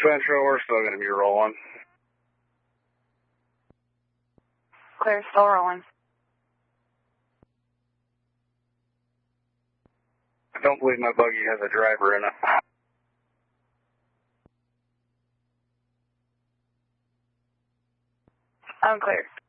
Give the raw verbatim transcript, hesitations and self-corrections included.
Central, we're still going to be rolling. Clear, still rolling. I don't believe my buggy has a driver in it. I'm clear.